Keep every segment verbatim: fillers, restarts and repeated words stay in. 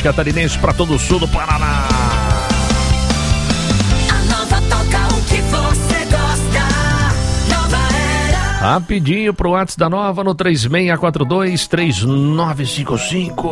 oeste catarinense para todo o sul do Paraná. A Nova toca o que você gosta. Nova Era. Rapidinho pro WhatsApp da Nova no três seis quatro dois, três nove cinco cinco.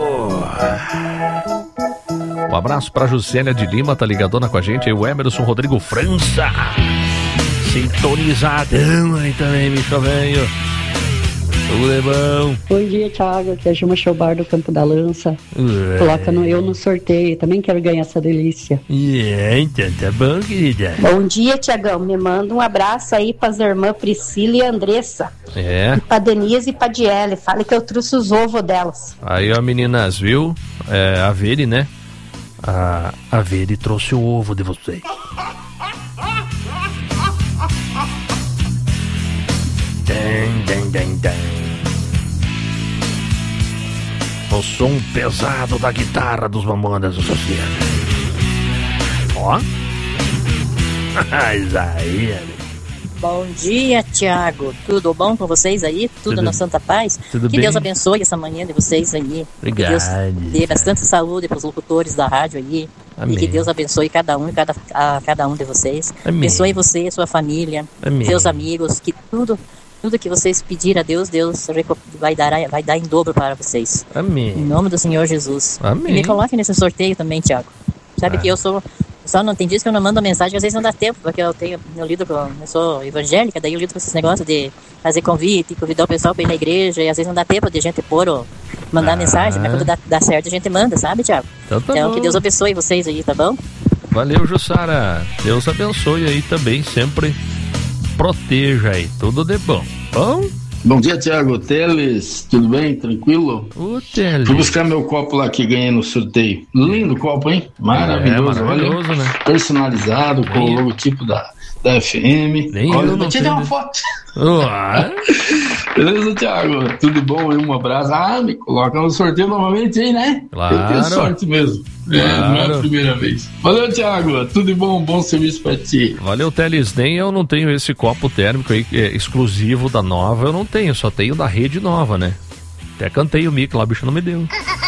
Um abraço pra Juscelia de Lima, tá ligadona com a gente aí, o Emerson Rodrigo França. Sintonizadão aí também, bicho velho. Tudo é bom. Bom dia, Thiago. Aqui é a Gilma Chobar do Campo da Lança. É. Coloca no eu no sorteio. Também quero ganhar essa delícia. É, então tá bom, querida. Bom dia, Tiagão. Me manda um abraço aí pras irmãs Priscila e Andressa. É. E pra Denise e pra Diele. Fale que eu trouxe os ovos delas. Aí, ó, meninas, viu? É, a Veri, né? A, a Veri trouxe o ovo de vocês. Dang, dang, dang, dang. O som pesado da guitarra dos Mamonas Assassinos. Ó. Isso aí, Bom dia, Thiago. Tudo bom com vocês aí? Tudo, Tudo- na Santa Paz? tudo que bem? Deus abençoe essa manhã de vocês aí. Obrigado. Que Deus dê bastante saúde para os locutores da rádio aí. Amém. E que Deus abençoe cada um e cada, a cada um de vocês. Amém. Abençoe você, sua família, Amém. seus amigos, que tudo, tudo que vocês pedirem a Deus, Deus reco- vai dar, vai dar em dobro para vocês. Amém. Em nome do Senhor Jesus. Amém. E me coloque nesse sorteio também, Thiago. Sabe Ah. que eu sou... Só não tem dias que eu não mando mensagem, às vezes não dá tempo, porque eu tenho, eu lido com, eu sou evangélica, daí eu lido com esses negócios de fazer convite, convidar o pessoal para ir na igreja, e às vezes não dá tempo de a gente pôr, ou mandar Ah. mensagem, mas quando dá, dá certo a gente manda, sabe, Thiago? Então tá Então bom. que Deus abençoe vocês aí, tá bom? Valeu, Jussara. Deus abençoe aí também, sempre proteja aí, tudo de bom. Bom? Bom dia, Thiago Teles, tudo bem? Tranquilo? O Teles. Fui buscar meu copo lá que ganhei no sorteio. Lindo copo, hein? Maravilhoso, É, maravilhoso, olha. né? Personalizado, com Nem o logotipo da, da F M. Nem olha, eu não vou tirar tenho. uma foto. Ué. Beleza, Thiago? Tudo bom? Um abraço. Ah, me coloca no sorteio novamente aí, né? Claro. Eu tenho sorte mesmo. É, não é a Claro. primeira vez. Valeu, Thiago. Tudo de bom, bom serviço pra ti. Valeu, Teles. Nem eu não tenho esse copo térmico aí, é, exclusivo da Nova, eu não tenho, só tenho da Rede Nova, né? Até cantei o mico lá, o bicho não me deu.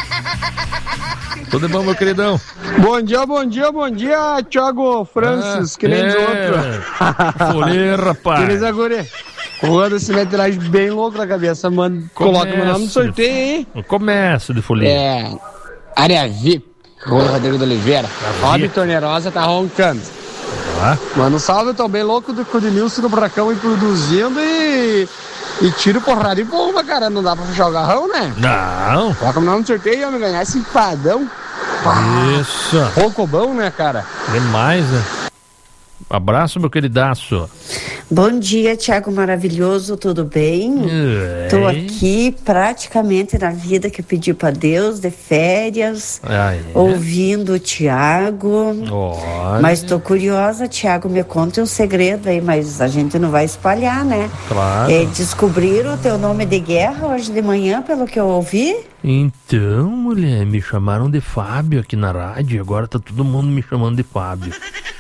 Tudo bom, meu queridão? Bom dia, bom dia, bom dia, Thiago Francis, Ah, que nem é. diz outro. Folê, rapaz. Beleza, guri? Roda esse metragem bem louco na cabeça, mano. Coloca meu nome no sorteio, hein? No começo de folia. É. Área V I P, Rua Rodrigo de Oliveira. Rob Tornerosa tá roncando. Ah, Mano, salve, eu tô bem louco do Codinilson do Bracão e produzindo e. E tiro porrada e bomba, cara. Não dá pra fechar o garrão, né? não. Coloca meu nome no sorteio e eu me ganhar esse empadão. Isso. Pouco bom, né, cara? Demais, né? Abraço, meu queridaço. Bom dia, Thiago maravilhoso, tudo bem? É. Tô aqui praticamente na vida que eu pedi pra Deus, de férias, Ah, é. ouvindo o Thiago. Olha. Mas tô curiosa, Thiago, me conta um segredo aí, mas a gente não vai espalhar, né? Claro. É, descobriram o teu nome de guerra hoje de manhã, pelo que eu ouvi? Então, mulher, me chamaram de Fábio aqui na rádio, agora tá todo mundo me chamando de Fábio.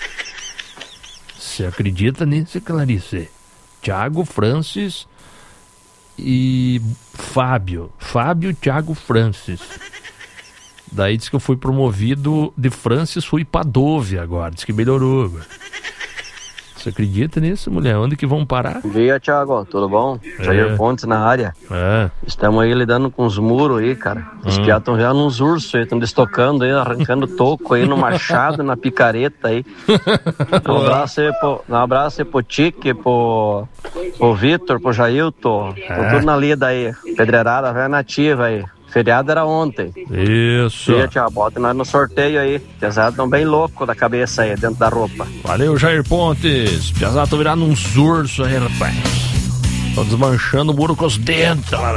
Você acredita nisso, Clarice? Thiago Francis e Fábio. Fábio Thiago Francis. Daí diz que eu fui promovido de Francis, fui pra Dove agora. Diz que melhorou. Você acredita nisso, mulher? Onde que vão parar? Bom dia, Thiago, tudo bom? É. Jair Pontes na área. É. Estamos aí lidando com os muros aí, cara. Os Hum. piados estão já nos ursos aí, estão destocando aí, arrancando toco aí no machado, na picareta aí. Um abraço aí pro, um abraço aí pro Tique, pro, pro Vitor, pro Jailton, É. pro tudo na lida aí. Pedreirada, velha nativa aí. Feriado era ontem. Isso. Dia, Thiago, bota nós no sorteio aí. Pesado estão bem louco da cabeça aí, dentro da roupa. Valeu, Jair Pontes. Piazada, tô virando uns ursos aí, rapaz. Tô desmanchando o muro com os dentes. Nova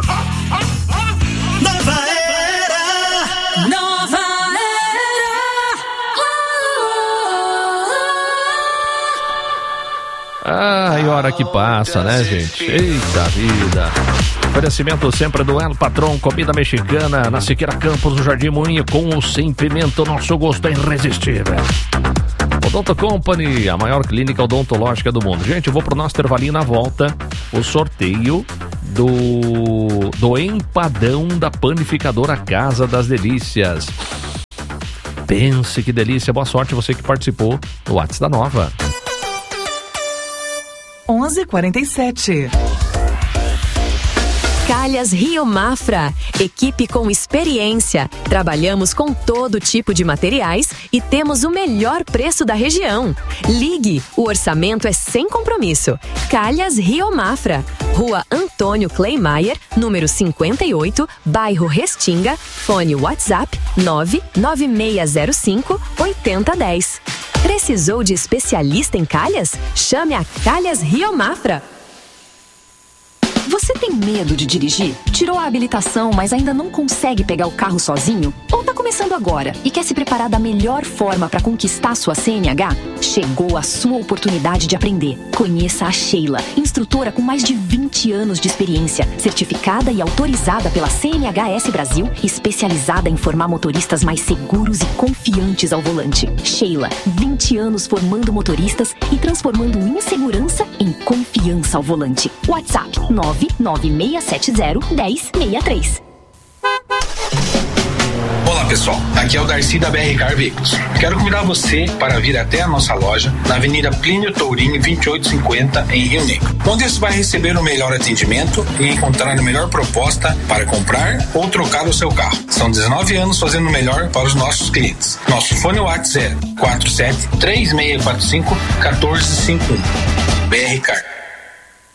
Era. Nova Era. Ai, hora que passa, né, gente? Eita vida. Oferecimento sempre do El Patrão, comida mexicana, na Siqueira Campos, no Jardim Moinho, com ou sem pimenta, o nosso gosto é irresistível. Odonto Company, a maior clínica odontológica do mundo. Gente, eu vou pro nosso intervalinho na volta, o sorteio do, do empadão da panificadora Casa das Delícias. Pense que delícia, boa sorte você que participou do WhatsApp da Nova. onze e quarenta e sete. Calhas Rio Mafra, equipe com experiência. Trabalhamos com todo tipo de materiais e temos o melhor preço da região. Ligue, o orçamento é sem compromisso. Calhas Rio Mafra, Rua Antônio Kleimayer, número cinquenta e oito, bairro Restinga, fone WhatsApp nove nove seis zero cinco oito zero um zero. Precisou de especialista em calhas? Chame a Calhas Rio Mafra. Você tem medo de dirigir? Tirou a habilitação, mas ainda não consegue pegar o carro sozinho? Ou está começando agora e quer se preparar da melhor forma para conquistar sua C N H? Chegou a sua oportunidade de aprender. Conheça a Sheila, instrutora com mais de vinte anos de experiência, certificada e autorizada pela C N H S Brasil, especializada em formar motoristas mais seguros e confiantes ao volante. Sheila, vinte anos formando motoristas e transformando insegurança em confiança ao volante. WhatsApp nove nove seis sete zero um zero seis três. Olá pessoal, aqui é o Darcy da B R Car Veículos. Quero convidar você para vir até a nossa loja na Avenida Plínio Tourinho vinte e oito cinquenta em Rio Negro, onde você vai receber o melhor atendimento e encontrar a melhor proposta para comprar ou trocar o seu carro. São dezenove anos fazendo o melhor para os nossos clientes. Nosso fone WhatsApp é quatro sete três seis quatro cinco um quatro cinco um. B R Car.